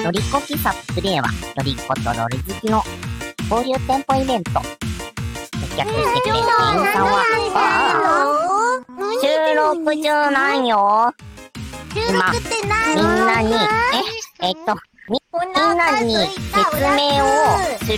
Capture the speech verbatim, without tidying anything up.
ロリコキサップでは、ロリコとロール好きの交流店舗イベント。接客してくれる店員さんは、ああ、収録中なんよ。今、みんなに、え、えっと、み、みんなに説明をする